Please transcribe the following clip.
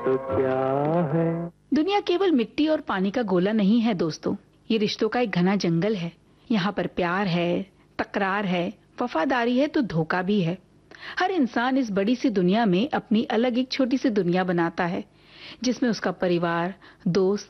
तो क्या है। दुनिया केवल मिट्टी और पानी का गोला नहीं है दोस्तों, ये रिश्तों का एक घना जंगल है। यहाँ पर प्यार है, तकरार है, वफादारी है तो धोखा भी है। हर इंसान इस बड़ी सी दुनिया में अपनी अलग एक छोटी सी दुनिया बनाता है, जिसमें उसका परिवार, दोस्त